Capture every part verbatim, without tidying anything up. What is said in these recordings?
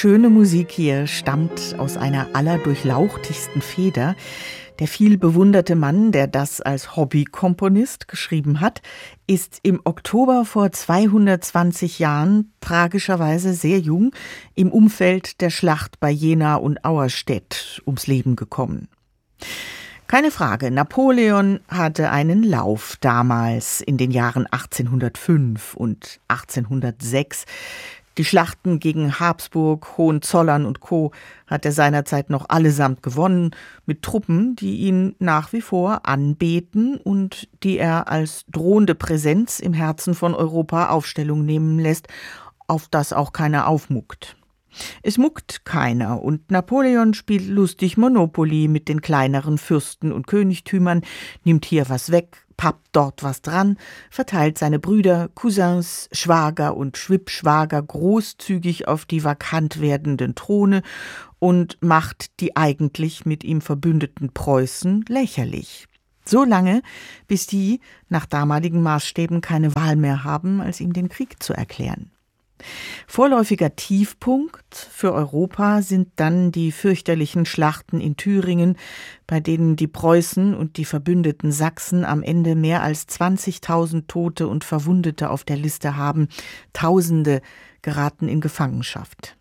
Schöne Musik hier stammt aus einer allerdurchlauchtigsten Feder. Der viel bewunderte Mann, der das als Hobbykomponist geschrieben hat, ist im Oktober vor zweihundertzwanzig Jahren, tragischerweise sehr jung, im Umfeld der Schlacht bei Jena und Auerstedt ums Leben gekommen. Keine Frage, Napoleon hatte einen Lauf damals in den Jahren achtzehnhundertfünf und achtzehnhundertsechs. Die Schlachten gegen Habsburg, Hohenzollern und Co. hat er seinerzeit noch allesamt gewonnen, mit Truppen, die ihn nach wie vor anbeten und die er als drohende Präsenz im Herzen von Europa Aufstellung nehmen lässt, auf das auch keiner aufmuckt. Es muckt keiner und Napoleon spielt lustig Monopoly mit den kleineren Fürsten und Königtümern, nimmt hier was weg, pappt dort was dran, verteilt seine Brüder, Cousins, Schwager und Schwippschwager großzügig auf die vakant werdenden Throne und macht die eigentlich mit ihm verbündeten Preußen lächerlich. So lange, bis die nach damaligen Maßstäben keine Wahl mehr haben, als ihm den Krieg zu erklären. Vorläufiger Tiefpunkt für Europa sind dann die fürchterlichen Schlachten in Thüringen, bei denen die Preußen und die verbündeten Sachsen am Ende mehr als zwanzigtausend Tote und Verwundete auf der Liste haben. Tausende geraten in Gefangenschaft.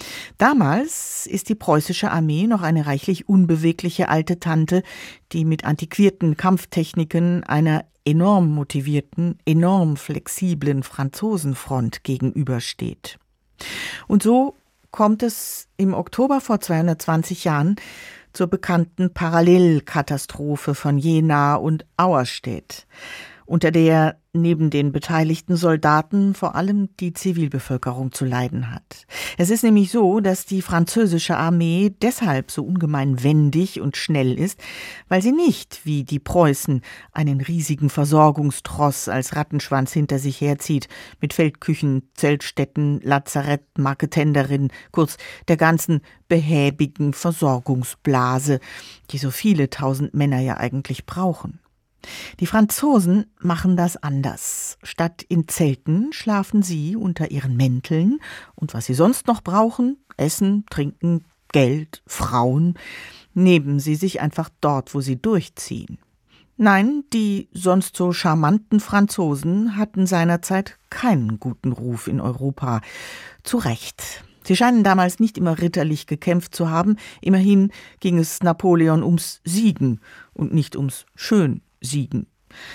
Damals ist die preußische Armee noch eine reichlich unbewegliche alte Tante, die mit antiquierten Kampftechniken einer enorm motivierten, enorm flexiblen Franzosenfront gegenübersteht. Und so kommt es im Oktober vor zweihundertzwanzig Jahren zur bekannten Parallelkatastrophe von Jena und Auerstedt, unter der neben den beteiligten Soldaten vor allem die Zivilbevölkerung zu leiden hat. Es ist nämlich so, dass die französische Armee deshalb so ungemein wendig und schnell ist, weil sie nicht, wie die Preußen, einen riesigen Versorgungstross als Rattenschwanz hinter sich herzieht, mit Feldküchen, Zeltstätten, Lazarett, Marketenderin, kurz der ganzen behäbigen Versorgungsblase, die so viele tausend Männer ja eigentlich brauchen. Die Franzosen machen das anders. Statt in Zelten schlafen sie unter ihren Mänteln und was sie sonst noch brauchen, Essen, Trinken, Geld, Frauen, nehmen sie sich einfach dort, wo sie durchziehen. Nein, die sonst so charmanten Franzosen hatten seinerzeit keinen guten Ruf in Europa. Zu Recht. Sie scheinen damals nicht immer ritterlich gekämpft zu haben. Immerhin ging es Napoleon ums Siegen und nicht ums Schön Siegen.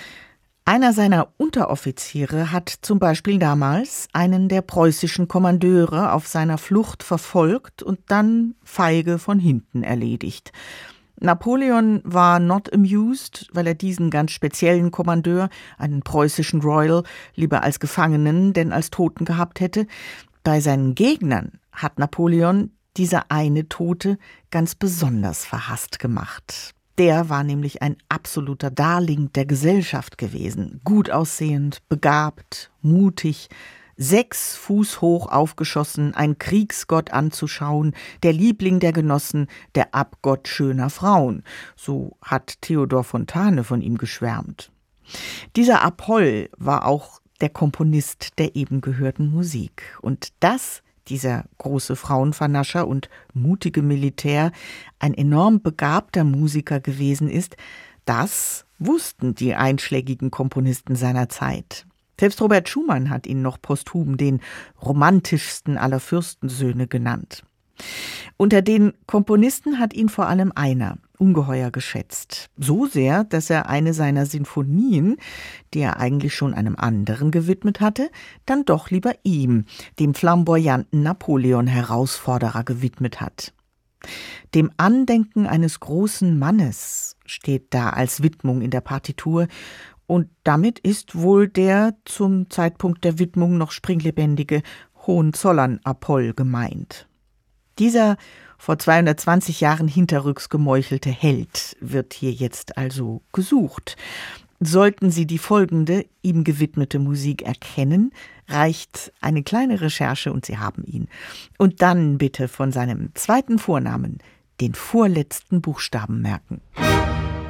Einer seiner Unteroffiziere hat zum Beispiel damals einen der preußischen Kommandeure auf seiner Flucht verfolgt und dann feige von hinten erledigt. Napoleon war not amused, weil er diesen ganz speziellen Kommandeur, einen preußischen Royal, lieber als Gefangenen denn als Toten gehabt hätte. Bei seinen Gegnern hat Napoleon diese eine Tote ganz besonders verhasst gemacht. Der war nämlich ein absoluter Darling der Gesellschaft gewesen, gut aussehend, begabt, mutig, sechs Fuß hoch aufgeschossen, ein Kriegsgott anzuschauen, der Liebling der Genossen, der Abgott schöner Frauen. So hat Theodor Fontane von ihm geschwärmt. Dieser Apoll war auch der Komponist der eben gehörten Musik. Und das dieser große Frauenvernascher und mutige Militär ein enorm begabter Musiker gewesen ist, das wussten die einschlägigen Komponisten seiner Zeit. Selbst Robert Schumann hat ihn noch posthum den romantischsten aller Fürstensöhne genannt. Unter den Komponisten hat ihn vor allem einer ungeheuer geschätzt. So sehr, dass er eine seiner Sinfonien, die er eigentlich schon einem anderen gewidmet hatte, dann doch lieber ihm, dem flamboyanten Napoleon-Herausforderer, gewidmet hat. Dem Andenken eines großen Mannes steht da als Widmung in der Partitur und damit ist wohl der zum Zeitpunkt der Widmung noch springlebendige Hohenzollern-Apoll gemeint. Dieser vor zweihundertzwanzig Jahren hinterrücks gemeuchelte Held wird hier jetzt also gesucht. Sollten Sie die folgende ihm gewidmete Musik erkennen, reicht eine kleine Recherche und Sie haben ihn. Und dann bitte von seinem zweiten Vornamen den vorletzten Buchstaben merken.